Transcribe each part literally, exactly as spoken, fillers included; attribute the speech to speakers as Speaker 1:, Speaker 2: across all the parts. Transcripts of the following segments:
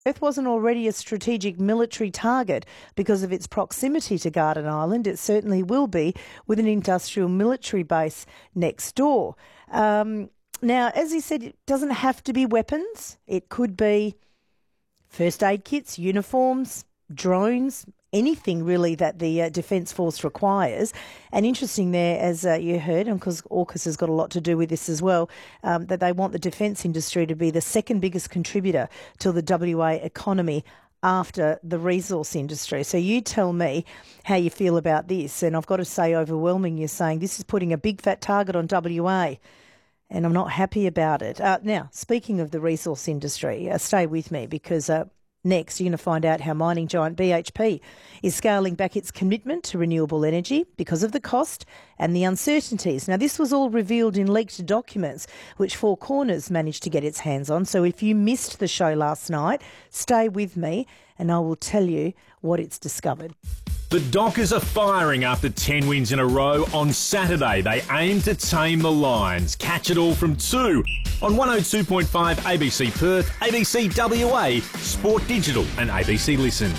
Speaker 1: Perth wasn't already a strategic military target because of its proximity to Garden Island. It certainly will be with an industrial military base next door. Um, now, as he said, it doesn't have to be weapons. It could be first aid kits, uniforms, drones, anything really that the uh, Defence Force requires. And interesting there, as uh, you heard, and because AUKUS has got a lot to do with this as well, um, that they want the defence industry to be the second biggest contributor to the W A economy after the resource industry. So you tell me how you feel about this. And I've got to say, overwhelming, you're saying this is putting a big fat target on W A. And I'm not happy about it. Uh, now, speaking of the resource industry, uh, stay with me because uh, next you're going to find out how mining giant B H P is scaling back its commitment to renewable energy because of the cost and the uncertainties. Now, this was all revealed in leaked documents, which Four Corners managed to get its hands on. So if you missed the show last night, stay with me and I will tell you what it's discovered.
Speaker 2: The Dockers are firing after ten wins in a row on Saturday. They aim to tame the Lions. Catch it all from two on one oh two point five A B C Perth, A B C W A, Sport Digital and A B C Listen.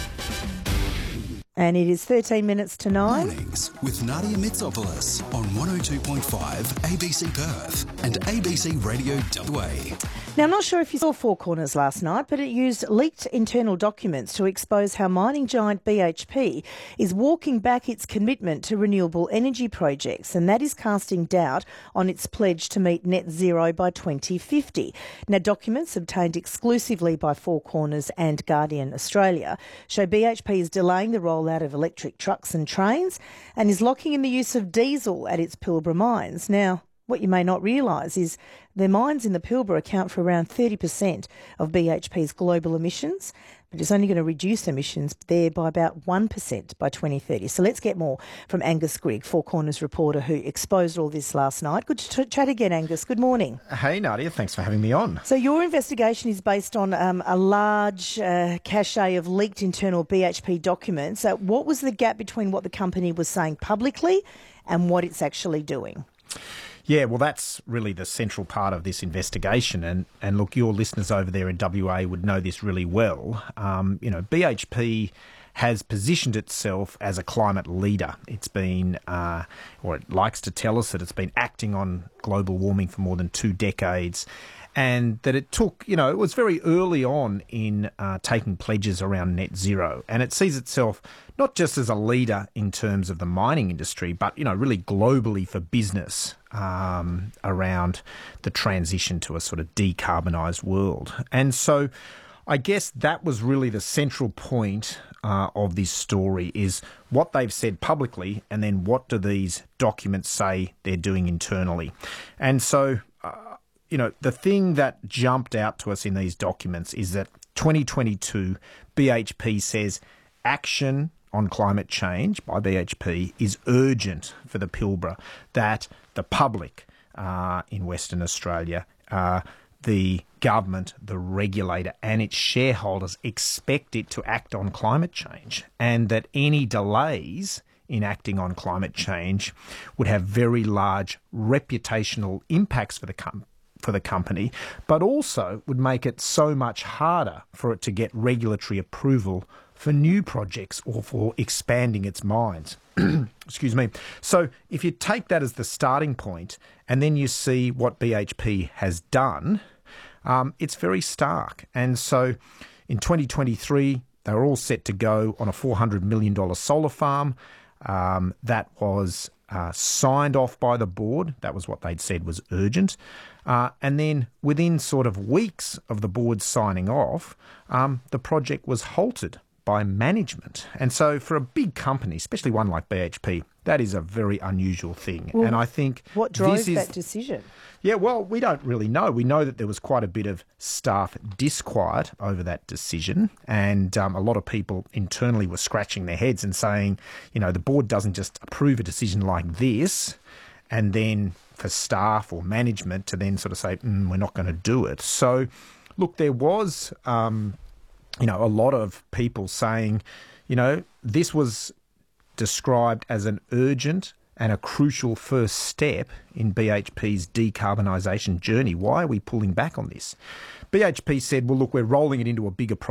Speaker 1: And it is thirteen minutes to nine.
Speaker 3: Mornings with Nadia Mitsopoulos on one oh two point five A B C Perth and A B C Radio W A.
Speaker 1: Now, I'm not sure if you saw Four Corners last night, but it used leaked internal documents to expose how mining giant B H P is walking back its commitment to renewable energy projects, and that is casting doubt on its pledge to meet net zero by twenty fifty. Now, documents obtained exclusively by Four Corners and Guardian Australia show B H P is delaying the rollout of electric trucks and trains and is locking in the use of diesel at its Pilbara mines. Now, what you may not realise is the mines in the Pilbara account for around thirty percent of B H P's global emissions, but it's only going to reduce emissions there by about one percent by twenty thirty. So let's get more from Angus Grigg, Four Corners reporter who exposed all this last night. Good to chat again, Angus. Good morning.
Speaker 4: Hey, Nadia. Thanks for having me on.
Speaker 1: So your investigation is based on um, a large uh, cache of leaked internal B H P documents. Uh, what was the gap between what the company was saying publicly and what it's actually doing?
Speaker 4: Yeah, well, that's really the central part of this investigation. And, and look, your listeners over there in W A would know this really well. Um, you know, B H P has positioned itself as a climate leader. It's been, uh, or it likes to tell us that it's been acting on global warming for more than two decades. And that it took, you know, it was very early on in uh, taking pledges around net zero. And it sees itself not just as a leader in terms of the mining industry, but, you know, really globally for business um, around the transition to a sort of decarbonised world. And so I guess that was really the central point uh, of this story, is what they've said publicly and then what do these documents say they're doing internally. And so you know, the thing that jumped out to us in these documents is that twenty twenty-two, B H P says action on climate change by B H P is urgent for the Pilbara, that the public uh, in Western Australia, uh, the government, the regulator and its shareholders expect it to act on climate change, and that any delays in acting on climate change would have very large reputational impacts for the company. for the company, but also would make it so much harder for it to get regulatory approval for new projects or for expanding its mines. Excuse me. So if you take that as the starting point and then you see what B H P has done, um, it's very stark. And so in twenty twenty-three, they were all set to go on a four hundred million dollars solar farm. Um, that was uh, signed off by the board. That was what they'd said was urgent. Uh, and then within sort of weeks of the board signing off, um, the project was halted by management. And so for a big company, especially one like B H P, that is a very unusual thing.
Speaker 1: Well,
Speaker 4: and I think
Speaker 1: what drove
Speaker 4: this is,
Speaker 1: that decision?
Speaker 4: Yeah, well, we don't really know. We know that there was quite a bit of staff disquiet over that decision, and um, a lot of people internally were scratching their heads and saying, you know, the board doesn't just approve a decision like this and then for staff or management to then sort of say, mm, we're not going to do it. So, look, there was, um, you know, a lot of people saying, you know, this was described as an urgent and a crucial first step in B H P's decarbonisation journey. Why are we pulling back on this? B H P said, well, look, we're rolling it into a bigger project.